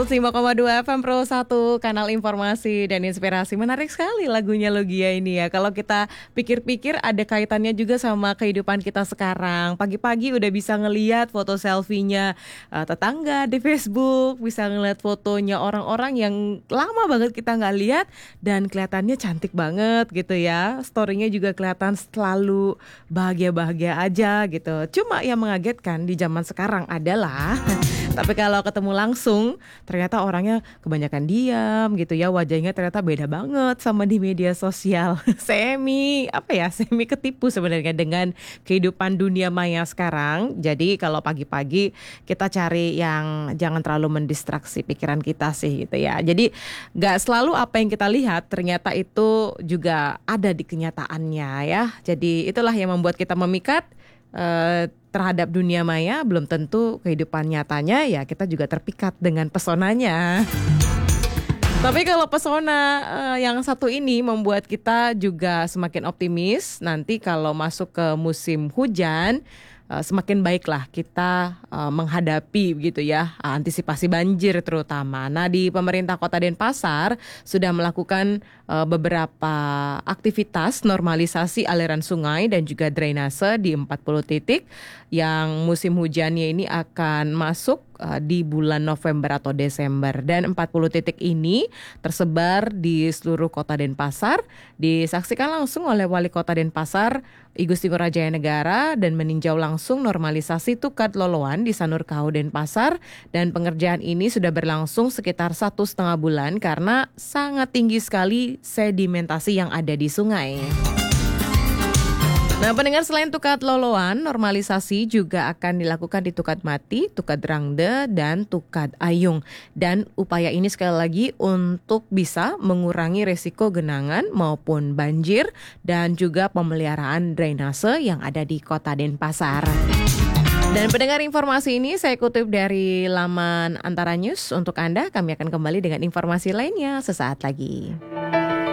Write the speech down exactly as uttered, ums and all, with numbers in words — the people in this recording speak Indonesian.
seratus lima koma dua F M Pro satu, kanal informasi dan inspirasi. Menarik sekali lagunya Logia ini ya. Kalau kita pikir-pikir ada kaitannya juga sama kehidupan kita sekarang. Pagi-pagi udah bisa ngelihat foto selfie-nya uh, tetangga di Facebook, bisa ngeliat fotonya orang-orang yang lama banget kita nggak lihat dan kelihatannya cantik banget gitu ya. Story-nya juga kelihatan selalu bahagia-bahagia aja gitu. Cuma yang mengagetkan di zaman sekarang adalah tapi kalau ketemu langsung ternyata orangnya kebanyakan diam gitu ya, wajahnya ternyata beda banget sama di media sosial. Semi apa ya, semi ketipu sebenarnya dengan kehidupan dunia maya sekarang. Jadi kalau pagi-pagi kita cari yang jangan terlalu mendistraksi pikiran kita sih gitu ya. Jadi gak selalu apa yang kita lihat ternyata itu juga ada di kenyataannya ya. Jadi itulah yang membuat kita memikat Uh, terhadap dunia maya. Belum tentu kehidupan nyatanya ya kita juga terpikat dengan pesonanya. Tapi kalau pesona uh, yang satu ini membuat kita juga semakin optimis. Nanti kalau masuk ke musim hujan, uh, semakin baiklah kita uh, menghadapi begitu ya, antisipasi banjir terutama. Nah, di pemerintah Kota Denpasar sudah melakukan uh, beberapa aktivitas normalisasi aliran sungai dan juga drainase di empat puluh titik yang musim hujannya ini akan masuk uh, di bulan November atau Desember. Dan empat puluh titik ini tersebar di seluruh Kota Denpasar, disaksikan langsung oleh Wali Kota Denpasar I Gusti Ngurah Jaya Negara dan meninjau langsung normalisasi Tukat Loloan di Sanurkau Denpasar. Dan pengerjaan ini sudah berlangsung sekitar satu setengah bulan karena sangat tinggi sekali sedimentasi yang ada di sungai. Nah, pendengar, selain Tukat Loloan, normalisasi juga akan dilakukan di Tukat Mati, Tukat Rangde, dan Tukat Ayung. Dan upaya ini sekali lagi untuk bisa mengurangi resiko genangan maupun banjir dan juga pemeliharaan drainase yang ada di Kota Denpasar. Dan pendengar, informasi ini saya kutip dari laman Antara News. Untuk Anda, kami akan kembali dengan informasi lainnya sesaat lagi.